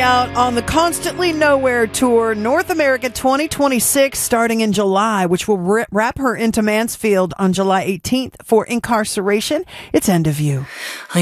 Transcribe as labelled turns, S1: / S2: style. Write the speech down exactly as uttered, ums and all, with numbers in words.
S1: Out on the Constantly Nowhere Tour, North America twenty twenty-six, starting in July, which will wrap her into Mansfield on July eighteenth for Incarceration. It's End of You.